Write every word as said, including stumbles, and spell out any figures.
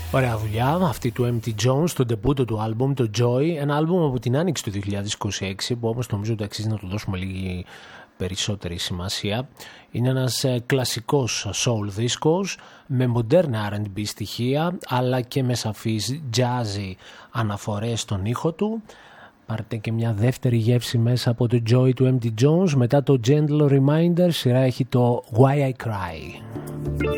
Ωραία δουλειά αυτή του εμ τι Jones, το ντεμπούτο του άλμπουμ, το Joy, ένα άλμπουμ από την άνοιξη του δύο χιλιάδες είκοσι έξι που όμως νομίζω ότι αξίζει να του δώσουμε λίγη περισσότερη σημασία. Είναι ένας ε, κλασικός soul δίσκος με μοντέρνα αρ εντ μπι στοιχεία αλλά και με σαφείς jazzy αναφορές στον ήχο του. Πάρτε και μια δεύτερη γεύση μέσα από το Joy του εμ τι Jones. Μετά το Gentle Reminder, σειρά έχει το Why I Cry.